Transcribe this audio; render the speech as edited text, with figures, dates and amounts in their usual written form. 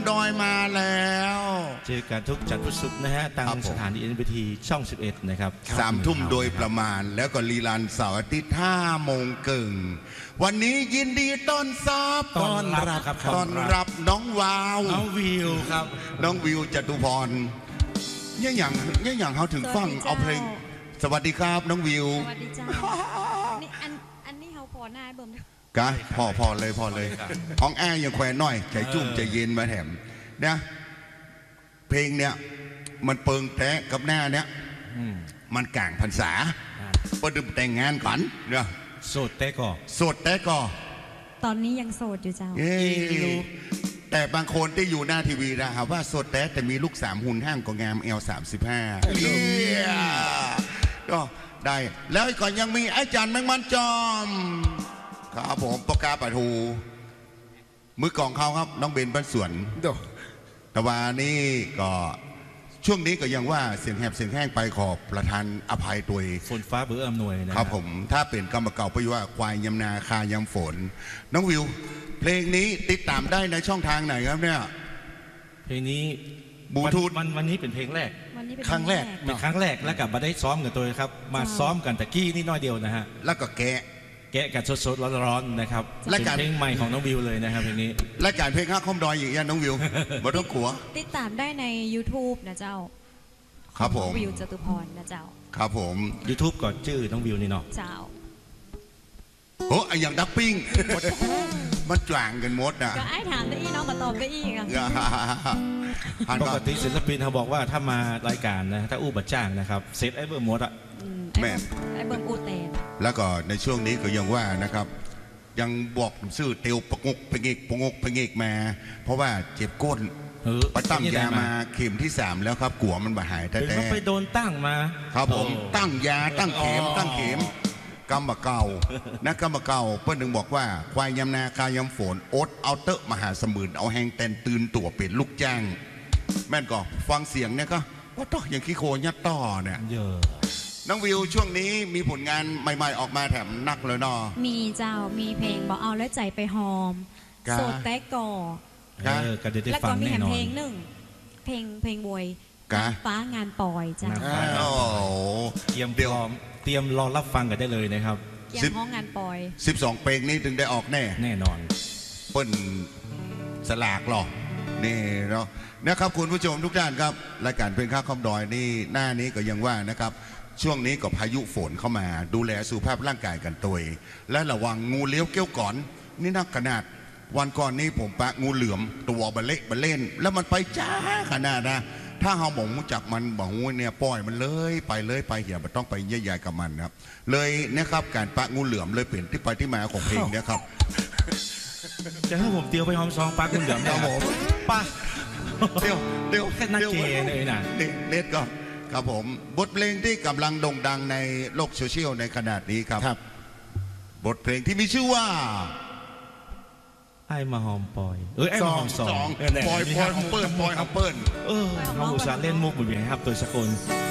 ดอยมาแล้วเจอกันทุกจันทร์พุธศุกร์นะฮะทางสถานี NBT ช่อง 11 นะครับ 3 ทุ่มโดยประมาณแล้วก็รีลันเสาร์อาทิตย์5 โมงครึ่งวันนี้ยินดีต้อนรับน้องวาวน้องวิวครับน้องวิวจตุพรเนี่ยอย่างเขาถึงฟังเอาเพลงสวัสดีครับน้องวิวสวัสดีจ้านี่อันนี้เขาพอหน้าเบิ่มกะพอเลยห้องแอร์ยังแขวนหน่อยใจจุ่มใจเย็นมาแถมเนี่ยเพลงเนี่ยมันเปิงแท้กับหน้าเนี่ยมันกลางพรรษาประดึมแต่งงานก่อนเนี่ยโสดแต่ก็ตอนนี้ยังโสดอยู่เจ้าแต่บางคนที่อยู่หน้าทีวีนะครับว่าโสดแต่มีลูก3 หุ่นห้างก็งามL35ก็ได้แล้วก่อนยังมีไอ้จันแมงมันจอมครับผมปกาปะทูมือกองเขาครับน้องเบนบ้านสวนแต่ว่านี่ก็ช่วงนี้ก็ยังว่าเสียงแหบเสียงแห้งไปขอบประทานอภัยตัวฝนฟ้าเบื่ออำนวยนะครับผมถ้าเป็นกรรมเก่าไปว่าควายยำนาคายำฝนน้องวิวเพลงนี้ติดตามได้ในช่องทางไหนครับเนี่ยเพลงนี้บลูทูธวันนี้เป็นเพลงแรกครั้งแรกเป็นครั้งแรกแล้วกลับมาได้ซ้อมกับตัวครับมาซ้อมกันตะกี้นี่น้อยเดียวนะฮะแล้วก็แกะกันสดๆร้อนๆนะครับเป็นเพลงใหม่ของน้องวิวเลยนะครับเพลงนี้และการเพลงข้าคอมดอยอย่างนี้น้องวิวบ่ต้องกลัวติดตามได้ใน YouTube นะเจ้าครับผมวิวจตุพรนะเจ้าครับผม YouTube ก่อนชื่อน้องวิวนี่เนาะเจ้าโอ้ยอย่างดับปิ้งมันจ่างกันหมดนะก็ไอ้ถามได้อีน้องก็ตอบได้อีกปกติศิลปินเขาบอกว่าถ้ามารายการนะถ้าอู้บัดจ้างนะครับเซตไอ้เบอร์หมดอะแม่ไอ้เบอร์อูเตนแล้วก็ในช่วงนี้ก็ยังว่านะครับยังบอกซื่อเตียวปงกเพงกมาเพราะว่าเจ็บก้นไปตั้งยามาเข็มที่3แล้วครับกลัวมันบาหายแต่ไปโดนตั้งมาครับผมตั้งยาตั้งเข็มกำมะเก่านะกำมะเก่าเพื่อนหนึ่งบอกว่าควายยำนาคายำฝนอดเอาเตอะมหาสมุนเอาแหงแตนตื่นตัวเป็นลูกจ้างแม่นก็ฟังเสียงเนี่ยก็ว่าต่ออย่างขี้โคยัดต่อเนี่ยน้องวิวช่วงนี้มีผลงานใหม่ๆออกมาแถมนักเลยเนาะมีเจ้ามีเพลงบอกเอาแล้วใจไปหอมโสดแต่ก่อแล้วก็มีเพลงหนึ่งเพลงบวยฟ้างานปอยจ้าเตรียมรอรับฟังกันได้เลยนะครับห้องงานปอย 12 เพลงนี้ถึงได้ออกแน่นอนเปิ้นสลากหรอนี่เนาะนะครับคุณผู้ชมทุกท่านครับรายการเพลงข้าคอมดอยนี่หน้านี้ก็ยังว่านะครับช่วงนี้ก็พายุฝนเข้ามาดูแลสุขภาพร่างกายกันตัวและระวังงูเลี้ยวเกี้ยวก่อนนี่นักขนาดวันก่อนนี้ผมปะงูเหลือมตัวบะเล่นแล้วมันไปจ้าขนาดนะถ้าเฮาหมงจักมันบอกงูเนี่ยปล่อยมันเลยไปเหี้ยมันต้องไปใหญ่ๆกับมันครับเลยนะครับการปะงูเหลือมเลยเปลี่ยนที่ไปที่มาของเพลงเนี่ยครับจะให้ผมเตียวไปหอมซองปะงูเหลือมครับผมปะเตียวแค่นักเกย์เลยนะเน็ตก็ครับผมบทเพลงที่กำลังโด่งดังในโลกโซเชียลในขณะนี้ครับบทเพลงที่มีชื่อว่าไอ้มาหอมปอยไอ้มาหอมสองปอยฮัมเปิ้ลเขาอุตส่าห์เล่นมุกเหมือนกันครับตัวสกุล